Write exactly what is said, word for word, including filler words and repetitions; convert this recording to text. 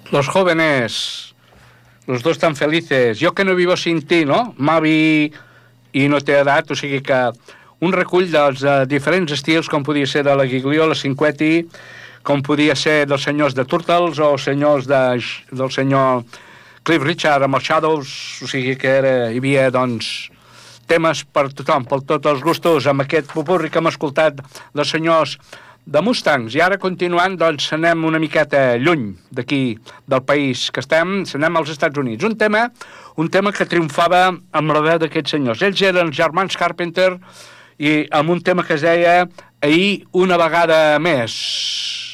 Los jóvenes, los dos tan felices, jo que no vivo sin ti, no? M'avi i no té edat, o sigui que un recull dels uh, diferents estils, com podia ser de la Giglio, la Cinquetti, com podia ser dels senyors de Turtles o senyors de, del senyor Cliff Richard amb els Shadows, o sigui que era, hi havia, doncs, temes per tothom, per tots els gustos, amb aquest popurri que hem escoltat dels senyors de Mustangs. I ara, continuant, doncs, anem una miqueta lluny d'aquí, del país que estem, anem als Estats Units. Un tema, un tema que triomfava amb la veu d'aquests senyors. Ells eren els germans Carpenter i amb un tema que es deia Ahir una vegada més.